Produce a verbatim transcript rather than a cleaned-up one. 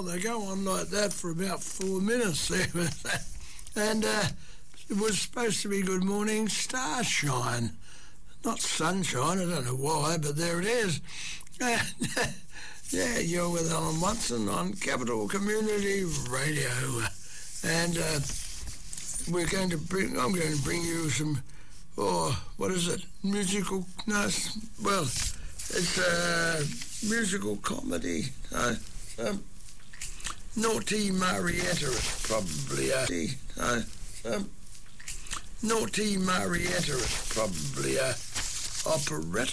Well, they go on like that for about four minutes there. And uh, it was supposed to be Good Morning Starshine, not Sunshine. I don't know why, but there it is. Yeah, you're with Alan Watson on Capital Community Radio. And uh, we're going to bring, I'm going to bring you some, oh, what is it? Musical, no, well, it's uh, musical comedy. Uh, um, Naughty Marietta is probably a, uh, um, Naughty Marietta is probably a operetta.